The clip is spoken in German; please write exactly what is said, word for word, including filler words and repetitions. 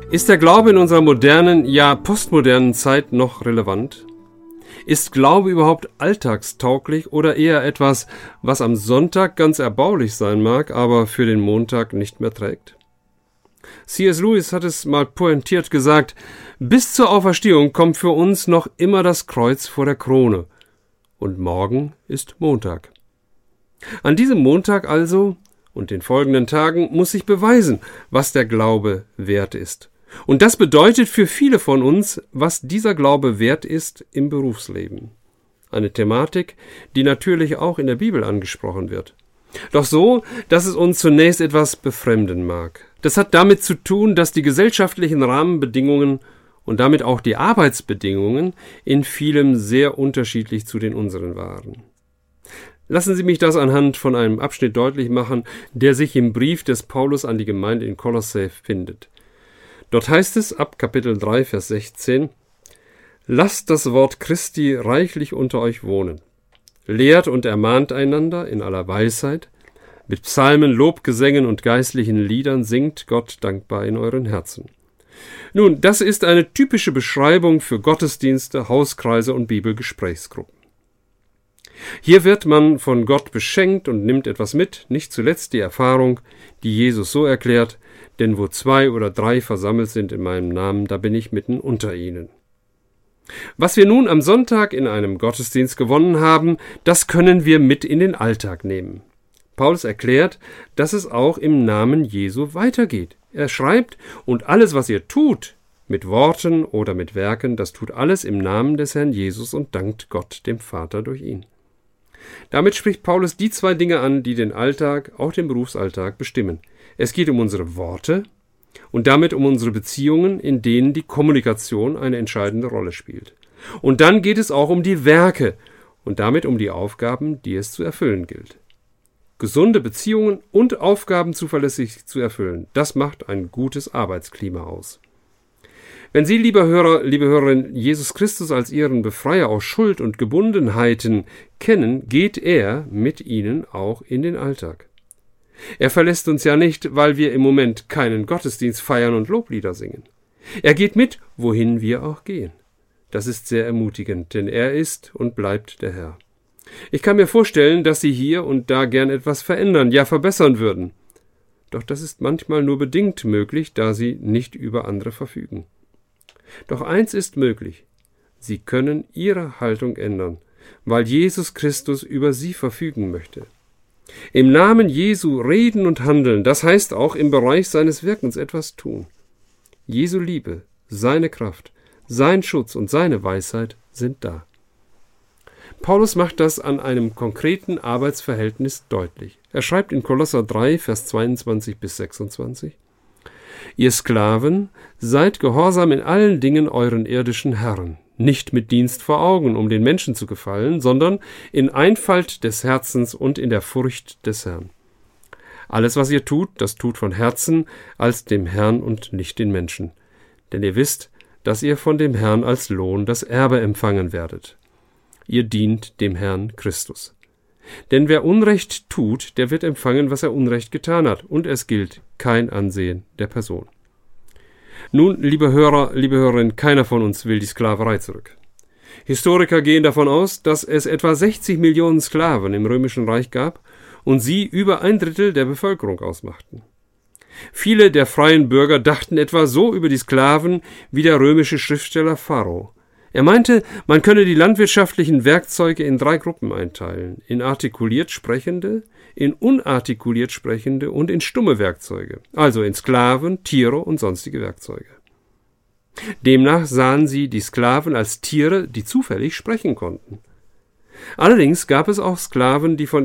Ist der Glaube in unserer modernen, ja postmodernen Zeit noch relevant? Ist Glaube überhaupt alltagstauglich oder eher etwas, was am Sonntag ganz erbaulich sein mag, aber für den Montag nicht mehr trägt? C S Lewis hat es mal pointiert gesagt: Bis zur Auferstehung kommt für uns noch immer das Kreuz vor der Krone. Und morgen ist Montag. An diesem Montag also und den folgenden Tagen muss sich beweisen, was der Glaube wert ist. Und das bedeutet für viele von uns, was dieser Glaube wert ist im Berufsleben. Eine Thematik, die natürlich auch in der Bibel angesprochen wird. Doch so, dass es uns zunächst etwas befremden mag. Das hat damit zu tun, dass die gesellschaftlichen Rahmenbedingungen und damit auch die Arbeitsbedingungen in vielem sehr unterschiedlich zu den unseren waren. Lassen Sie mich das anhand von einem Abschnitt deutlich machen, der sich im Brief des Paulus an die Gemeinde in Kolossä findet. Dort heißt es ab Kapitel drei, Vers sechzehn: Lasst das Wort Christi reichlich unter euch wohnen. Lehrt und ermahnt einander in aller Weisheit. Mit Psalmen, Lobgesängen und geistlichen Liedern singt Gott dankbar in euren Herzen. Nun, das ist eine typische Beschreibung für Gottesdienste, Hauskreise und Bibelgesprächsgruppen. Hier wird man von Gott beschenkt und nimmt etwas mit, nicht zuletzt die Erfahrung, die Jesus so erklärt: Denn wo zwei oder drei versammelt sind in meinem Namen, da bin ich mitten unter ihnen. Was wir nun am Sonntag in einem Gottesdienst gewonnen haben, das können wir mit in den Alltag nehmen. Paulus erklärt, dass es auch im Namen Jesu weitergeht. Er schreibt: Und alles, was ihr tut, mit Worten oder mit Werken, das tut alles im Namen des Herrn Jesus und dankt Gott, dem Vater, durch ihn. Damit spricht Paulus die zwei Dinge an, die den Alltag, auch den Berufsalltag, bestimmen. Es geht um unsere Worte und damit um unsere Beziehungen, in denen die Kommunikation eine entscheidende Rolle spielt. Und dann geht es auch um die Werke und damit um die Aufgaben, die es zu erfüllen gilt. Gesunde Beziehungen und Aufgaben zuverlässig zu erfüllen, das macht ein gutes Arbeitsklima aus. Wenn Sie, lieber Hörer, liebe Hörerin, Jesus Christus als Ihren Befreier aus Schuld und Gebundenheiten kennen, geht er mit Ihnen auch in den Alltag. Er verlässt uns ja nicht, weil wir im Moment keinen Gottesdienst feiern und Loblieder singen. Er geht mit, wohin wir auch gehen. Das ist sehr ermutigend, denn er ist und bleibt der Herr. Ich kann mir vorstellen, dass Sie hier und da gern etwas verändern, ja verbessern würden. Doch das ist manchmal nur bedingt möglich, da Sie nicht über andere verfügen. Doch eins ist möglich: Sie können Ihre Haltung ändern, weil Jesus Christus über Sie verfügen möchte. Im Namen Jesu reden und handeln, das heißt auch im Bereich seines Wirkens etwas tun. Jesu Liebe, seine Kraft, sein Schutz und seine Weisheit sind da. Paulus macht das an einem konkreten Arbeitsverhältnis deutlich. Er schreibt in Kolosser drei, Vers zweiundzwanzig bis sechsundzwanzig: Ihr Sklaven, seid gehorsam in allen Dingen euren irdischen Herren, nicht mit Dienst vor Augen, um den Menschen zu gefallen, sondern in Einfalt des Herzens und in der Furcht des Herrn. Alles, was ihr tut, das tut von Herzen als dem Herrn und nicht den Menschen. Denn ihr wisst, dass ihr von dem Herrn als Lohn das Erbe empfangen werdet. Ihr dient dem Herrn Christus. Denn wer Unrecht tut, der wird empfangen, was er Unrecht getan hat, und es gilt kein Ansehen der Person. Nun, liebe Hörer, liebe Hörerinnen, keiner von uns will die Sklaverei zurück. Historiker gehen davon aus, dass es etwa sechzig Millionen Sklaven im Römischen Reich gab und sie über ein Drittel der Bevölkerung ausmachten. Viele der freien Bürger dachten etwa so über die Sklaven wie der römische Schriftsteller Pharao. Er meinte, man könne die landwirtschaftlichen Werkzeuge in drei Gruppen einteilen: in artikuliert sprechende, in unartikuliert sprechende und in stumme Werkzeuge, also in Sklaven, Tiere und sonstige Werkzeuge. Demnach sahen sie die Sklaven als Tiere, die zufällig sprechen konnten. Allerdings gab es auch Sklaven, die von